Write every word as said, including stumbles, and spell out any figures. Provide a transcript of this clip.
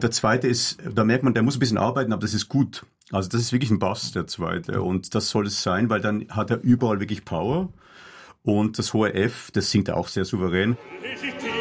Der zweite ist, da merkt man, der muss ein bisschen arbeiten, aber das ist gut. Also das ist wirklich ein Bass, der zweite. Und das soll es sein, weil dann hat er überall wirklich Power. Und das hohe F, das singt er auch sehr souverän.